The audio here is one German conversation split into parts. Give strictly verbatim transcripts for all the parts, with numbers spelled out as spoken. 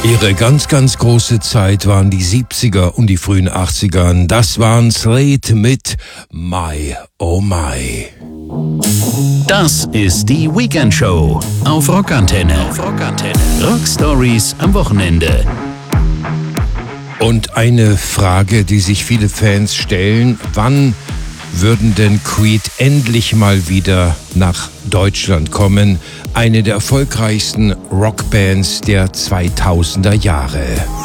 Ihre ganz, ganz große Zeit waren die siebziger und die frühen achtziger. Das waren Slade mit My Oh My. Das ist die Weekend Show auf Rockantenne. Auf Rockantenne. Rock Stories am Wochenende. Und eine Frage, die sich viele Fans stellen: Wann würden denn Creed endlich mal wieder nach Deutschland kommen? Eine der erfolgreichsten Rockbands der zweitausender Jahre.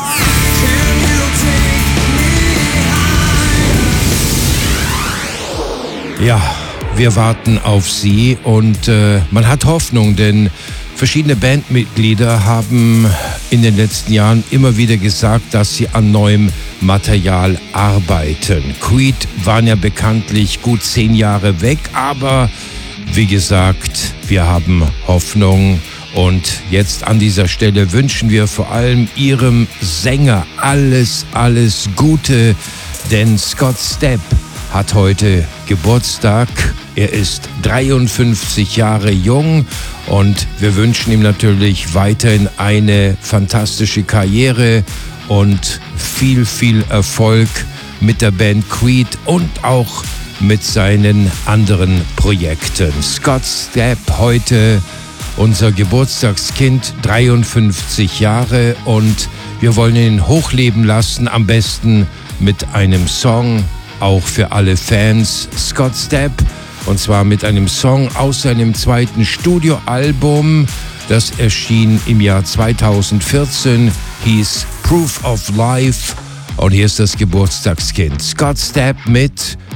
Ja, wir warten auf sie und äh, man hat Hoffnung, denn verschiedene Bandmitglieder haben in den letzten Jahren immer wieder gesagt, dass sie an neuem Material arbeiten. Creed waren ja bekanntlich gut zehn Jahre weg, aber wie gesagt, wir haben Hoffnung. Und jetzt an dieser Stelle wünschen wir vor allem ihrem Sänger alles, alles Gute, denn Scott Stapp hat heute Geburtstag. Er ist dreiundfünfzig Jahre jung und wir wünschen ihm natürlich weiterhin eine fantastische Karriere und viel, viel Erfolg mit der Band Creed und auch mit seinen anderen Projekten. Scott Stapp heute unser Geburtstagskind, dreiundfünfzig Jahre, und wir wollen ihn hochleben lassen, am besten mit einem Song, auch für alle Fans. Scott Stapp, und zwar mit einem Song aus seinem zweiten Studioalbum, das erschien im Jahr zweitausendvierzehn, hieß Proof of Life, und hier ist das Geburtstagskind. Scott Stapp mit